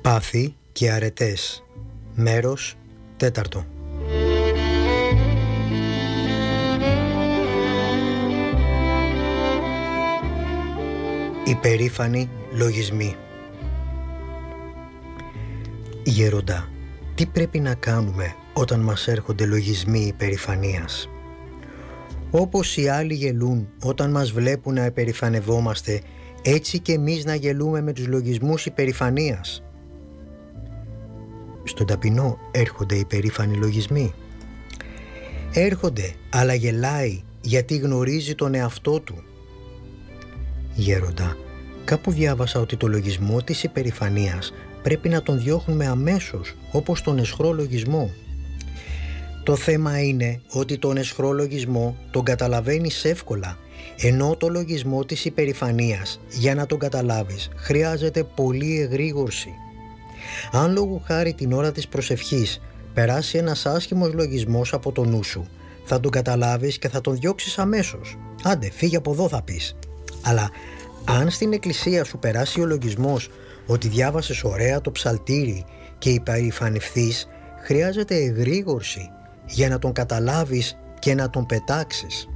Πάθη και αρετές. Μέρος 4. Υπερήφανοι λογισμοί. Γέροντα, τι πρέπει να κάνουμε όταν μας έρχονται λογισμοί υπερηφανίας? Όπως οι άλλοι γελούν όταν μας βλέπουν να υπερηφανευόμαστε, έτσι και εμείς να γελούμε με τους λογισμούς υπερηφανίας. Στον ταπεινό έρχονται υπερήφανοι λογισμοί? Έρχονται, αλλά γελάει γιατί γνωρίζει τον εαυτό του. Γέροντα, κάπου διάβασα ότι το λογισμό της υπερηφανίας πρέπει να τον διώχνουμε αμέσως, όπως τον αισχρό λογισμό. Το θέμα είναι ότι τον αισχρό λογισμό τον καταλαβαίνεις εύκολα, ενώ το λογισμό της υπερηφανίας, για να τον καταλάβεις, χρειάζεται πολλή εγρήγορση. Αν λόγου χάρη την ώρα της προσευχής περάσει ένας άσχημος λογισμός από το νου σου, θα τον καταλάβεις και θα τον διώξεις αμέσως. Άντε, φύγε από εδώ, θα πεις. Αλλά αν στην εκκλησία σου περάσει ο λογισμός ότι διάβασες ωραία το ψαλτήρι και υπερηφανευθείς, χρειάζεται εγρήγορση για να τον καταλάβεις και να τον πετάξεις.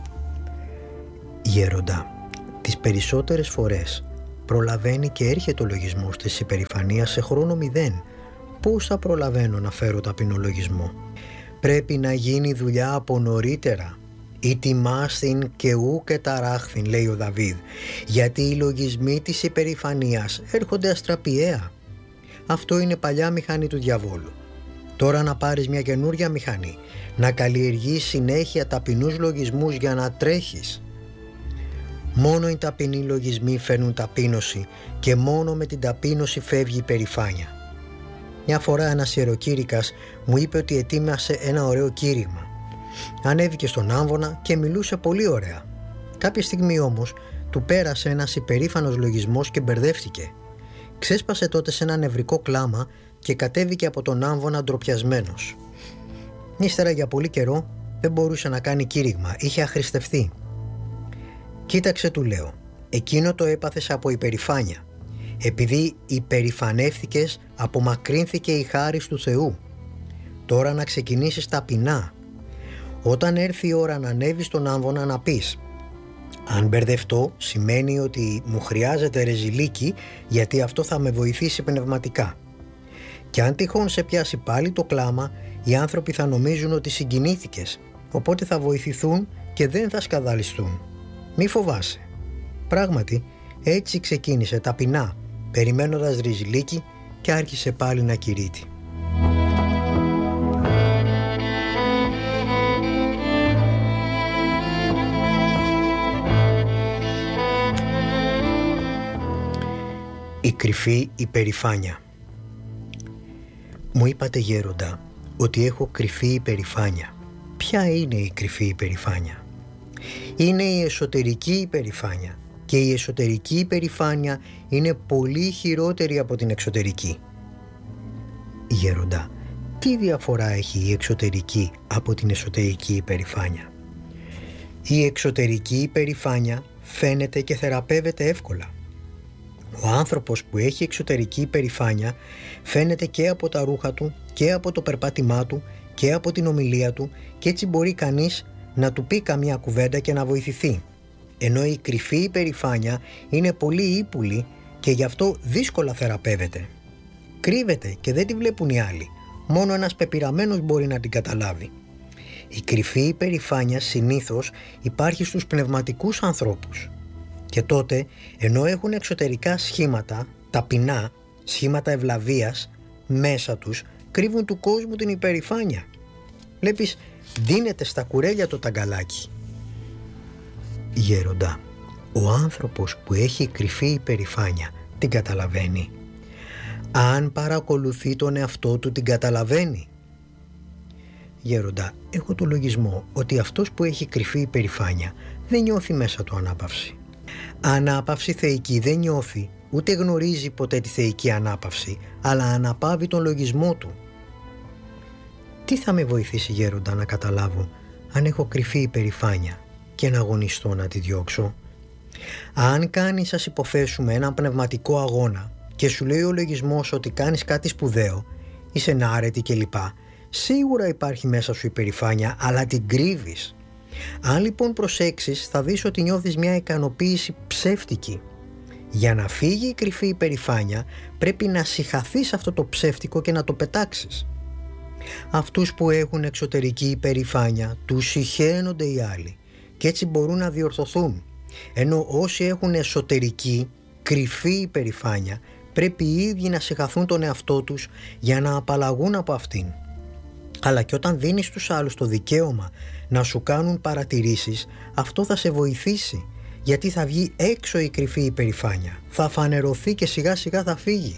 Γέροντα, τις περισσότερες φορές προλαβαίνει και έρχεται ο λογισμός της υπερηφανίας σε χρόνο 0. Πώς θα προλαβαίνω να φέρω ταπεινό λογισμό? Πρέπει να γίνει δουλειά από νωρίτερα. «Η τιμάστην και ου και ταράχθην», λέει ο Δαβίδ, γιατί οι λογισμοί της υπερηφανίας έρχονται αστραπιαία. Αυτό είναι παλιά μηχανή του διαβόλου. Τώρα να πάρεις μια καινούρια μηχανή, να καλλιεργείς συνέχεια ταπεινούς λογισμούς για να τρέχεις. Μόνο οι ταπεινοί λογισμοί φέρνουν ταπείνωση και μόνο με την ταπείνωση φεύγει η υπερηφάνεια. Μια φορά ένας ιεροκήρυκας μου είπε ότι ετοίμασε ένα ωραίο κήρυγμα. Ανέβηκε στον άμβονα και μιλούσε πολύ ωραία. Κάποια στιγμή όμως του πέρασε ένας υπερήφανος λογισμός και μπερδεύτηκε. Ξέσπασε τότε σε ένα νευρικό κλάμα και κατέβηκε από τον άμβονα ντροπιασμένος. Ύστερα για πολύ καιρό δεν μπορούσε να κάνει κήρυγμα, είχε αχρηστευτεί. «Κοίταξε», του λέω, «εκείνο το έπαθες από υπερηφάνεια. Επειδή υπερηφανεύθηκες, απομακρύνθηκε η χάρις του Θεού. Τώρα να ξεκινήσεις ταπεινά. Όταν έρθει η ώρα να ανέβεις στον άμβονα να πεις, αν μπερδευτώ σημαίνει ότι μου χρειάζεται ρεζιλίκι, γιατί αυτό θα με βοηθήσει πνευματικά. Και αν τυχόν σε πιάσει πάλι το κλάμα, οι άνθρωποι θα νομίζουν ότι συγκινήθηκες, οπότε θα βοηθηθούν και δεν θα σκαδαλιστούν. Μη φοβάσαι». Πράγματι, έτσι ξεκίνησε ταπεινά, περιμένοντας ρεζιλίκι, και άρχισε πάλι να κηρύττει. Η κρυφή υπερηφάνεια. Μου είπατε, γέροντα, ότι έχω κρυφή υπερηφάνεια. Ποια είναι η κρυφή υπερηφάνεια? Είναι η εσωτερική υπερηφάνεια, και η εσωτερική υπερηφάνεια είναι πολύ χειρότερη από την εξωτερική. Γέροντα, τι διαφορά έχει η εξωτερική από την εσωτερική υπερηφάνεια? Η εξωτερική υπερηφάνεια φαίνεται και θεραπεύεται εύκολα. Ο άνθρωπος που έχει εξωτερική υπερηφάνεια φαίνεται και από τα ρούχα του και από το περπάτημά του και από την ομιλία του, και έτσι μπορεί κανείς να του πει καμιά κουβέντα και να βοηθηθεί. Ενώ η κρυφή υπερηφάνεια είναι πολύ ύπουλη και γι' αυτό δύσκολα θεραπεύεται. Κρύβεται και δεν τη βλέπουν οι άλλοι. Μόνο ένας πεπειραμένος μπορεί να την καταλάβει. Η κρυφή υπερηφάνεια συνήθως υπάρχει στους πνευματικούς ανθρώπους. Και τότε, ενώ έχουν εξωτερικά σχήματα, ταπεινά, σχήματα ευλαβίας, μέσα τους κρύβουν του κόσμου την υπερηφάνεια. Βλέπεις, δίνεται στα κουρέλια το ταγκαλάκι. Γέροντα, ο άνθρωπος που έχει κρυφή υπερηφάνεια την καταλαβαίνει? Αν παρακολουθεί τον εαυτό του, την καταλαβαίνει? Γέροντα, έχω το λογισμό ότι αυτός που έχει κρυφή υπερηφάνεια δεν νιώθει μέσα του ανάπαυση. Ανάπαυση θεϊκή δεν νιώθει, ούτε γνωρίζει ποτέ τη θεϊκή ανάπαυση, αλλά αναπαύει τον λογισμό του. Τι θα με βοηθήσει, γέροντα, να καταλάβω αν έχω κρυφή υπερηφάνεια και να αγωνιστώ να τη διώξω? Αν κάνεις, ας υποθέσουμε, έναν πνευματικό αγώνα και σου λέει ο λογισμός ότι κάνεις κάτι σπουδαίο, είσαι ενάρετη κλπ. Σίγουρα υπάρχει μέσα σου υπερηφάνεια, αλλά την κρύβεις. Αν λοιπόν προσέξεις, θα δεις ότι νιώθεις μια ικανοποίηση ψεύτικη. Για να φύγει η κρυφή υπερηφάνεια, πρέπει να συχαθείς αυτό το ψεύτικο και να το πετάξεις. Αυτούς που έχουν εξωτερική υπερηφάνεια, τους συχαίνονται οι άλλοι και έτσι μπορούν να διορθωθούν. Ενώ όσοι έχουν εσωτερική, κρυφή υπερηφάνεια, πρέπει οι ίδιοι να συχαθούν τον εαυτό τους για να απαλλαγούν από αυτήν. Αλλά και όταν δίνεις στους άλλους το δικαίωμα να σου κάνουν παρατηρήσεις, αυτό θα σε βοηθήσει, γιατί θα βγει έξω η κρυφή υπερηφάνεια, θα φανερωθεί και σιγά σιγά θα φύγει.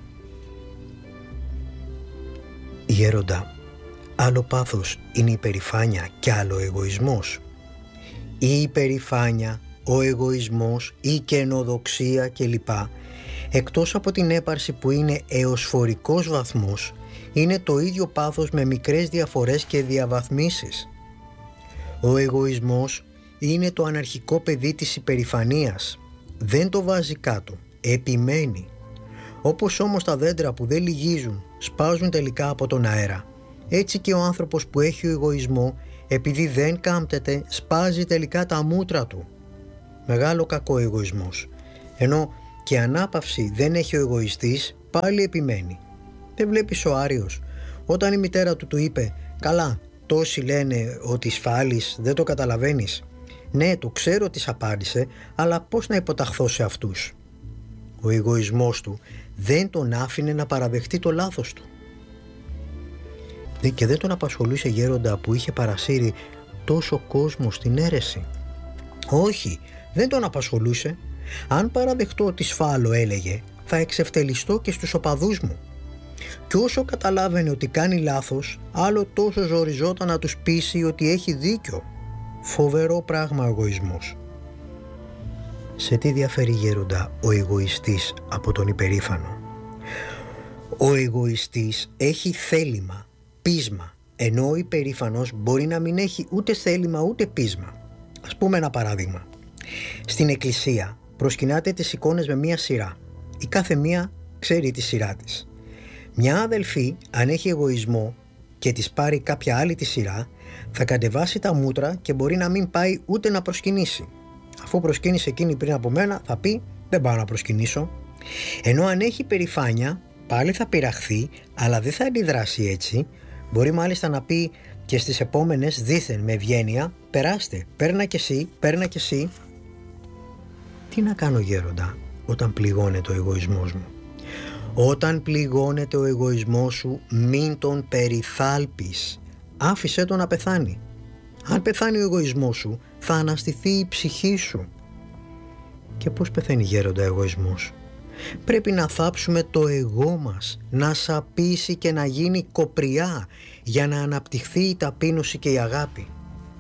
Γέροντα, άλλο πάθος είναι η υπερηφάνεια και άλλο ο εγωισμός. Η υπερηφάνεια, ο εγωισμός, η καινοδοξία κλπ. Εκτός από την έπαρση που είναι εωσφορικός βαθμός, είναι το ίδιο πάθος με μικρές διαφορές και διαβαθμίσεις. Ο εγωισμός είναι το αναρχικό παιδί της υπερηφανίας. Δεν το βάζει κάτω, επιμένει. Όπως όμως τα δέντρα που δεν λυγίζουν σπάζουν τελικά από τον αέρα, έτσι και ο άνθρωπος που έχει ο εγωισμό, επειδή δεν κάμπτεται, σπάζει τελικά τα μούτρα του. Μεγάλο κακό εγωισμός. Ενώ και ανάπαυση δεν έχει ο εγωιστής, πάλι επιμένει. Δεν βλέπεις ο Άριος, όταν η μητέρα του είπε «Καλά, τόσοι λένε ότι σφάλεις, δεν το καταλαβαίνεις». «Ναι, το ξέρω», της απάντησε, «αλλά πώς να υποταχθώ σε αυτούς». Ο εγωισμός του δεν τον άφηνε να παραδεχτεί το λάθος του. Και δεν τον απασχολούσε, γέροντα, που είχε παρασύρει τόσο κόσμο στην αίρεση. Όχι, δεν τον απασχολούσε. «Αν παραδεχτώ ότι σφάλω», έλεγε, «θα εξευτελιστώ και στους οπαδούς μου». Και όσο καταλάβαινε ότι κάνει λάθος, άλλο τόσο ζοριζόταν να τους πείσει ότι έχει δίκιο. Φοβερό πράγμα ο εγωισμός. Σε τι διαφέρει, γέροντα, ο εγωιστής από τον υπερήφανο? Ο εγωιστής έχει θέλημα, πείσμα, ενώ ο υπερήφανος μπορεί να μην έχει ούτε θέλημα ούτε πείσμα. Ας πούμε ένα παράδειγμα. Στην εκκλησία προσκυνάτε τις εικόνες με μία σειρά. Η κάθε μία ξέρει τη σειρά της. Μια αδελφή, αν έχει εγωισμό και της πάρει κάποια άλλη τη σειρά, θα κατεβάσει τα μούτρα και μπορεί να μην πάει ούτε να προσκυνήσει. Αφού προσκύνησε εκείνη πριν από μένα, θα πει «δεν πάω να προσκυνήσω». Ενώ αν έχει υπερηφάνεια, πάλι θα πειραχθεί, αλλά δεν θα αντιδράσει έτσι. Μπορεί μάλιστα να πει και στις επόμενες δήθεν με ευγένεια «περάστε, παίρνα κι εσύ, παίρνα κι εσύ». Τι να κάνω, γέροντα, όταν πληγώνεται ο εγωισμός μου? Όταν πληγώνεται ο εγωισμός σου, μην τον περιθάλπεις. Άφησέ τον να πεθάνει. Αν πεθάνει ο εγωισμός σου, θα αναστηθεί η ψυχή σου. Και πώς πεθαίνει, γέροντα, ο εγωισμός? Πρέπει να θάψουμε το εγώ μας, να σαπίσει και να γίνει κοπριά, για να αναπτυχθεί η ταπείνωση και η αγάπη.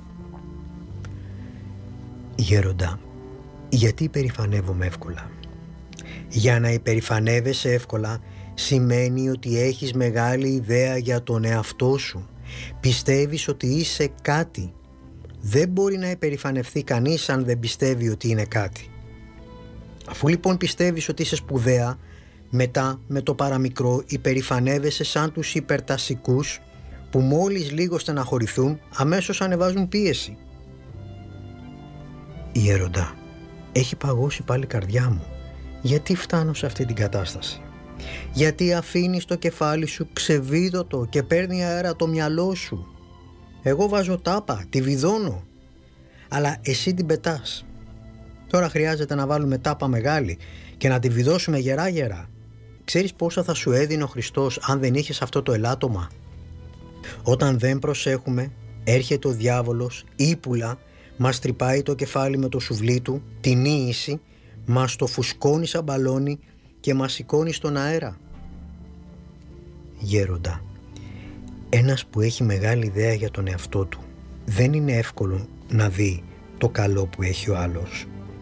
Γέροντα, γιατί υπερηφανεύομαι εύκολα? Για να υπερηφανεύεσαι εύκολα σημαίνει ότι έχεις μεγάλη ιδέα για τον εαυτό σου. Πιστεύεις ότι είσαι κάτι. Δεν μπορεί να υπερηφανευτεί κανείς αν δεν πιστεύει ότι είναι κάτι. Αφού λοιπόν πιστεύεις ότι είσαι σπουδαία, μετά με το παραμικρό υπερηφανεύεσαι σαν τους υπερτασικούς που μόλις λίγο στεναχωρηθούν αμέσως ανεβάζουν πίεση. Γέροντα, έχει παγώσει πάλι η καρδιά μου. Γιατί φτάνω σε αυτή την κατάσταση? Γιατί αφήνεις το κεφάλι σου ξεβίδωτο και παίρνει αέρα το μυαλό σου? Εγώ βάζω τάπα, τη βιδώνω, αλλά εσύ την πετάς. Τώρα χρειάζεται να βάλουμε τάπα μεγάλη και να τη βιδώσουμε γερά γερά. Ξέρεις πόσα θα σου έδινε ο Χριστός αν δεν είχες αυτό το ελάττωμα? Όταν δεν προσέχουμε, έρχεται ο διάβολος, ύπουλα, μας τρυπάει το κεφάλι με το σουβλί του, την ίηση, μας το φουσκώνει σαν μπαλόνι και μας σηκώνει στον αέρα. Γέροντα, ένας που έχει μεγάλη ιδέα για τον εαυτό του, δεν είναι εύκολο να δει το καλό που έχει ο άλλος.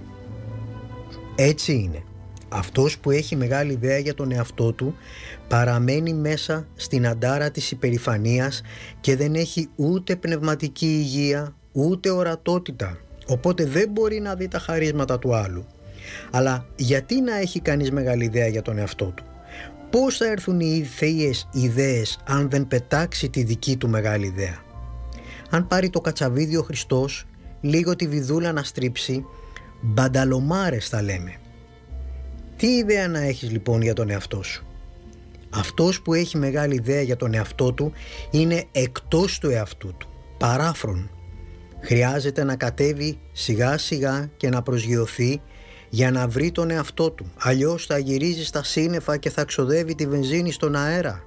Έτσι είναι. Αυτός που έχει μεγάλη ιδέα για τον εαυτό του παραμένει μέσα στην αντάρα της υπερηφανίας και δεν έχει ούτε πνευματική υγεία ούτε ορατότητα, οπότε δεν μπορεί να δει τα χαρίσματα του άλλου. Αλλά γιατί να έχει κανείς μεγάλη ιδέα για τον εαυτό του? Πώς θα έρθουν οι θείες ιδέες αν δεν πετάξει τη δική του μεγάλη ιδέα? Αν πάρει το κατσαβίδι ο Χριστός, λίγο τη βιδούλα να στρίψει, μπανταλομάρες θα λέμε. Τι ιδέα να έχεις λοιπόν για τον εαυτό σου? Αυτός που έχει μεγάλη ιδέα για τον εαυτό του είναι εκτός του εαυτού του, παράφρον. Χρειάζεται να κατέβει σιγά σιγά και να προσγειωθεί για να βρει τον εαυτό του, αλλιώς θα γυρίζει στα σύννεφα και θα ξοδεύει τη βενζίνη στον αέρα.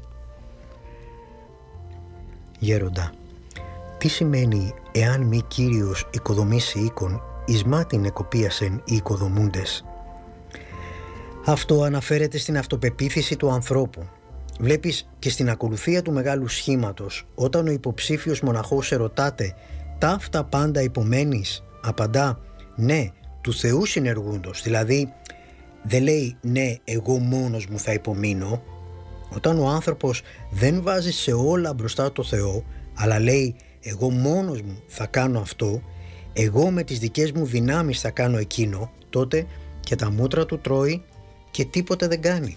Γέροντα, τι σημαίνει εάν μη Κύριος οικοδομήσει οίκον, εις μάτιν εκοπίασεν οι οικοδομούντες? Αυτό αναφέρεται στην αυτοπεποίθηση του ανθρώπου. Βλέπεις και στην ακολουθία του μεγάλου σχήματος, όταν ο υποψήφιος μοναχός ερωτάται «Ταύτα πάντα υπομένεις?» απαντά «Ναι, του Θεού συνεργούντος». Δηλαδή δεν λέει «Ναι, εγώ μόνος μου θα υπομείνω». Όταν ο άνθρωπος δεν βάζει σε όλα μπροστά το Θεό, αλλά λέει «Εγώ μόνος μου θα κάνω αυτό, εγώ με τις δικές μου δυνάμεις θα κάνω εκείνο», τότε και τα μούτρα του τρώει και τίποτε δεν κάνει.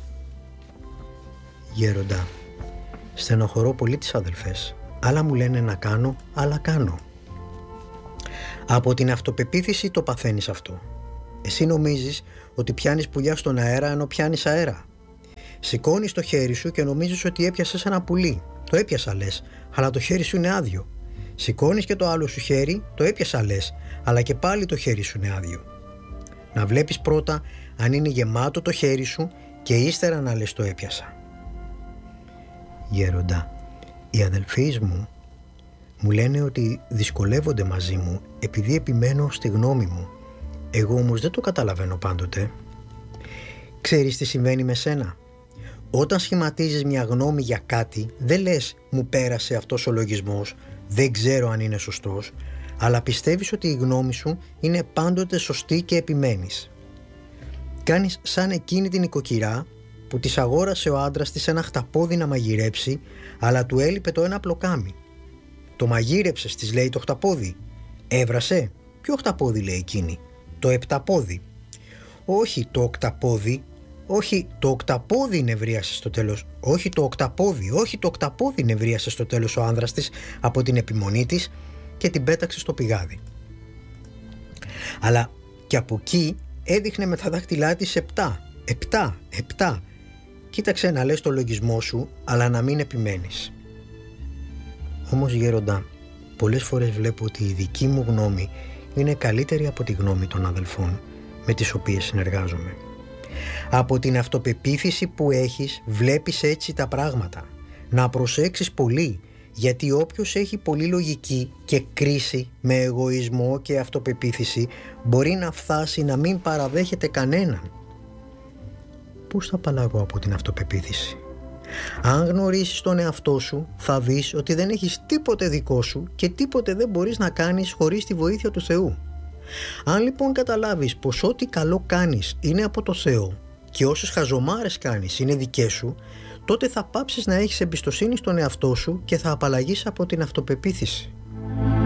Γέροντα, στενοχωρώ πολύ τις αδελφές. Άλλα μου λένε να κάνω, άλλα κάνω. Από την αυτοπεποίθηση το παθαίνεις αυτό. Εσύ νομίζεις ότι πιάνεις πουλιά στον αέρα ενώ πιάνεις αέρα. Σηκώνεις το χέρι σου και νομίζεις ότι έπιασες ένα πουλί. Το έπιασα λες, αλλά το χέρι σου είναι άδειο. Σηκώνεις και το άλλο σου χέρι, το έπιασα λες, αλλά και πάλι το χέρι σου είναι άδειο. Να βλέπεις πρώτα αν είναι γεμάτο το χέρι σου και ύστερα να λες το έπιασα. Γέροντα, οι αδελφοί μου λένε ότι δυσκολεύονται μαζί μου επειδή επιμένω στη γνώμη μου. Εγώ όμως δεν το καταλαβαίνω πάντοτε. Ξέρεις τι συμβαίνει με σένα? Όταν σχηματίζεις μια γνώμη για κάτι, δεν λες «μου πέρασε αυτός ο λογισμός, δεν ξέρω αν είναι σωστός», αλλά πιστεύεις ότι η γνώμη σου είναι πάντοτε σωστή και επιμένεις. Κάνεις σαν εκείνη την οικοκυρά που της αγόρασε ο άντρας της ένα χταπόδι να μαγειρέψει, αλλά του έλειπε το ένα πλοκάμι. «Το μαγείρεψες», της λέει, «το χταπόδι». «Έβρασε?» «Ποιο χταπόδι?» λέει εκείνη. «Το επταπόδι». «Όχι το οκταπόδι, όχι το οκταπόδι», νευρίασε στο τέλος. «Όχι το οκταπόδι, όχι το οκταπόδι», νευρίασε στο τέλος ο άνδρας της από την επιμονή της και την πέταξε στο πηγάδι. Αλλά και από εκεί έδειχνε με τα δάχτυλά της 7. Κοίταξε να λες το λογισμό σου, αλλά να μην επιμένεις. Όμως γέροντα, πολλές φορές βλέπω ότι η δική μου γνώμη είναι καλύτερη από τη γνώμη των αδελφών με τις οποίες συνεργάζομαι. Από την αυτοπεποίθηση που έχεις βλέπεις έτσι τα πράγματα. Να προσέξεις πολύ, γιατί όποιος έχει πολύ λογική και κρίση με εγωισμό και αυτοπεποίθηση μπορεί να φτάσει να μην παραδέχεται κανέναν. Πώς θα απαλλαγώ από την αυτοπεποίθηση? Αν γνωρίσεις τον εαυτό σου, θα δεις ότι δεν έχεις τίποτε δικό σου και τίποτε δεν μπορείς να κάνεις χωρίς τη βοήθεια του Θεού. Αν λοιπόν καταλάβεις πως ό,τι καλό κάνεις είναι από το Θεό και όσες χαζομάρες κάνεις είναι δικές σου, τότε θα πάψεις να έχεις εμπιστοσύνη στον εαυτό σου και θα απαλλαγείς από την αυτοπεποίθηση.